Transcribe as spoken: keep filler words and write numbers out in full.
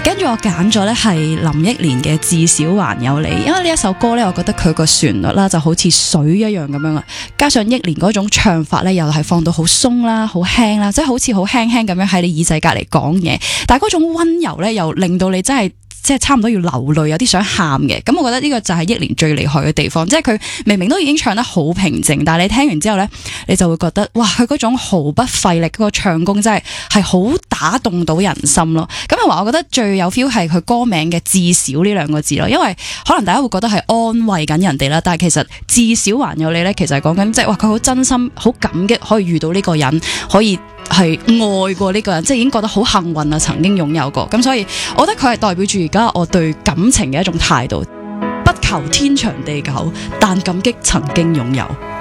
跟住我揀咗咧係林憶蓮嘅《至少還有你》，因為呢一首歌咧，我覺得佢個旋律啦就好似水一樣咁樣啊，加上憶蓮嗰種唱法咧，又係放到好鬆啦、好輕啦，即係好似好輕輕咁樣喺你耳仔隔籬講嘢，但係嗰種溫柔咧，又令到你真係即係差唔多要流淚，有啲想喊嘅。咁我覺得呢個就係憶蓮最厲害嘅地方，即係佢明明都已經唱得好平靜，但係你聽完之後咧，你就會覺得哇，佢嗰種毫不費力嗰個唱功真係係好打動到人心咯。咁同埋我覺得最有 feel 係佢歌名嘅至少呢兩個字咯，因為可能大家會覺得係安慰緊人哋啦，但係其實至少還有你咧，其實係講緊即係哇，佢好真心好感激可以遇到呢個人，可以係愛過呢個人，即係已經覺得好幸運啊，曾經擁有過。咁所以我覺得佢係代表住而家我對感情嘅一種態度，不求天長地久，但感激曾經擁有。